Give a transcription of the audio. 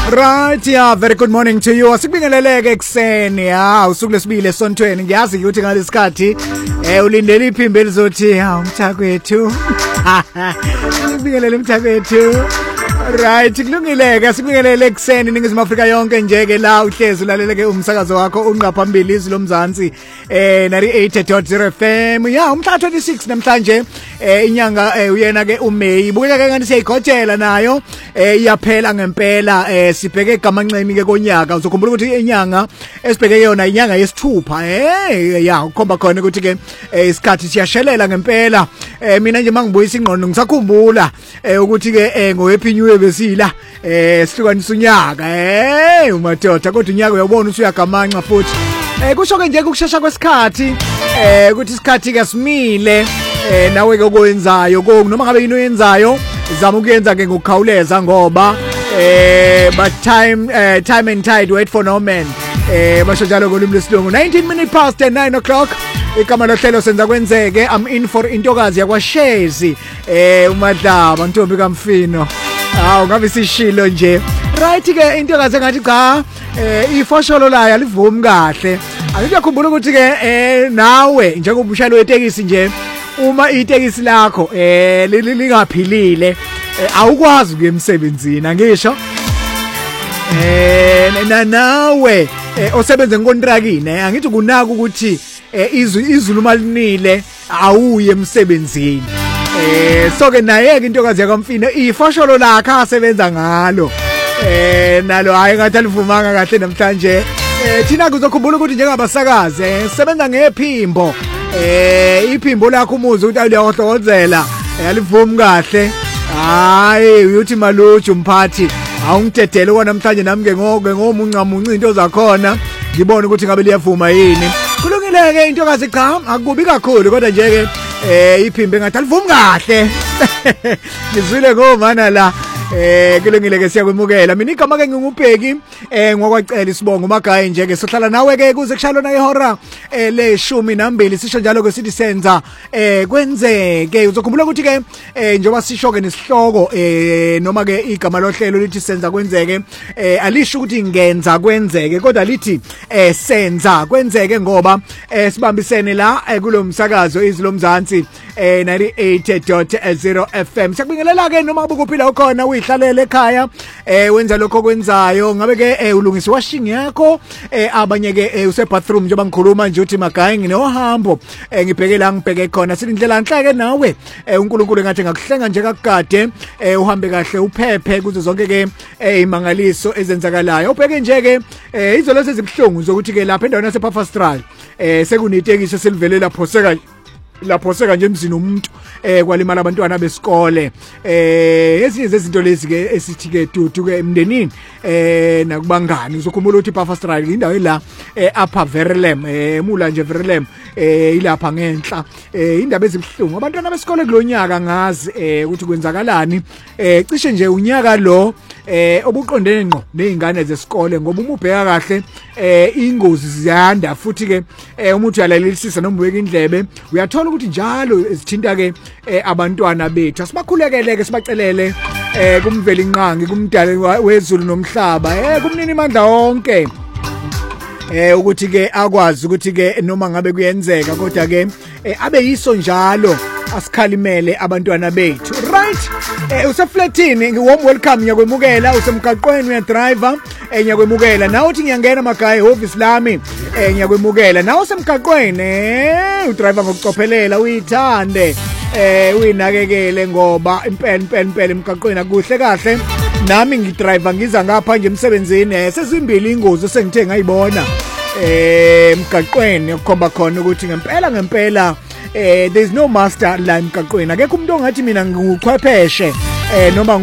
Right, yeah, very good morning to you. Sikubingeleleke ekseni, usuku lesibili esontweni. Ngiyazi ukuthi ngalesikhathi ulindele iphimbo elizothi umthakwethu. Sikubingelele umthakwethu. Right, kulungileke sikubingelele ekseni ningizimu Afrika yonke nje ke la uhlezi ulaleleke umsakazo wakho unqaphambili izwi lomzansi 98.0 FM. Yeah, umhla 26 namhlanje inyanga uyena ke uMay. Ibukeka ke ngani siyayigojela nayo iyaphela ngempela sibheke igamanxeni ke konyaka. Uzokhumbula ukuthi inyanga esibheke yona inyanga yesithupha yeah ukhomba khona ukuthi ke isikhathi siyashelela ngempela. Mina nje mangibuyisa ingqondo ngisakhumbula ukuthi ke ngoHappy New Year besila sihlukanisa unyaka umadoda kodwa unyaka uyabona usuyagamanxa futhi kusho ke nje ukusheshsha kwesikhathi ukuthi isikhathi ke simile nawe ke okwenzayo noma ngabe yini oyenzayo zama ukuyenza ke ngokukhawuleza ngoba but time and tide wait for no man basho njalo ngolimi lesilungu 19 minutes past 9 o'clock igama lohlelo senza kwenzeke. I'm in for intokazi yakwaShezi uMadlaba Ntombi kaMfino. Ngabe sishilo nje. Right ke intokazi engathi cha ifosholo la yalivumi kahle. Akuyakhumbula ukuthi ke nawe njengoba umshayeli wetekisi nje uma itekisi lakho lingaphilile awukwazi ukuya emsebenzini angisho. Nawe osebenza ngekontrakini angithi kunaka ukuthi izulu malinile awuye emsebenzini. So ke naye ke intokazi yakamfino ifosholo lakhe asebenza ngalo nalo hayi ngathi alivumanga kahle namhlanje. Thina kuzokhumbula ukuthi njengabasakazi sisebenza ngephimbo iphimbo lakho umuzi ukuthi uyahohlozela alivumi kahle. Hayi uyothi maluju umphathi awungithethele kona namhlanje nami ke ngomuncamunci into zakhona ngibone ukuthi ngabe liyavuma yini. Kulungileke intokazi cha akubi kakhulu kodwa nje ke iphimbo engathi alivumi kahle. Ngizwile ngomana la kulungile ke siyakwemukela. Mina igama ke ngingubheki ngokwacela isibongo uMagayi nje ke sohlala nawe ke kuze kushalo na ihora le12 sisho njalo ke sithi senza kwenzeke. Uzokhumbula ukuthi ke njengoba sisho ke nesihloko noma ke igama lohlelo lithi senza kwenzeke alisho ukuthi ngenza kwenzeke kodwa lithi senza kwenzeke ngoba sibambisene la kulomsakazo izwi lomzansi 98.0 FM. Siyakubingelela ke noma ukuphila ukhona uyihlalele ekhaya wenza lokho kwenzayo ngabe ke ulungisa washing yakho abanye ke use bathroom njengoba ngikhuluma nje uthi Magayi nginohambo ngibheke la ngibheke khona silindlela enhle ke nawe uNkulunkulu engathi ngakuhlenga nje kakade uhambe kahle uphephe kuze zonke ke imangaliso ezenzakalayo. Ubheke nje ke izolo sezibhlungu zokuthi ke lapha endaweni yasePafastral sekunetekisi silivele lapho seka nje emzini umuntu kwalimala abantwana besikole ezinye zezinto lezi ke esithi ke dudu ke emndenini nakubangani. Uzokhumbula ukuthi iPafastral indawo ila upper Verulam emula nje Verulam ilapha ngenhla indaba ezibhlungu abantwana besikole kulonyaka ngazi ukuthi kwenzakalani cishe nje unyaka lo obuqondene ngqo nezingane zesikole ngoba uma ubheka kahle ingozi ziyanda futhi ke umuntu uyalalelisisa noma ubeka indlebe uyathola ukuthi njalo sithinta ke abantwana bethu. Asibakhulekele ke sibacelele kumveli inqangi kumdali wezulu nomhlaba kumnini mandla wonke ukuthi ke akwazi ukuthi ke noma ngabe kuyenzeka kodwa ke abe yiso njalo asikhalimele abantwana bethu. Right, useflatini ngiwarm welcome ngiyakwemukela. Usemgaqweni uya driver ngiyakwemukela. Nawe uthi ngiyangena Magayi office lami ngiyakwemukela. Nawe usemgaqweni udriver ngokucophelela uyithande uyinakekele ngoba impela emgaqweni akuhle kahle. Nami ngidriver ngiza ngapha nje emsebenzini sezimbili ingozi sengithe ngayibona emgaqweni ukukhomba khona ukuthi ngempela there's no master la emgaqweni. Akekho umuntu ongathi mina ngichwepheshe noma